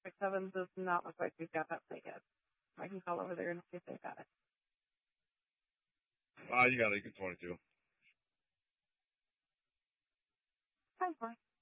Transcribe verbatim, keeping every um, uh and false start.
Six seven does not look like we've got that plate yet. I can call over there and see if they've got it. Ah, uh, you got it. You get twenty-two. Ten four.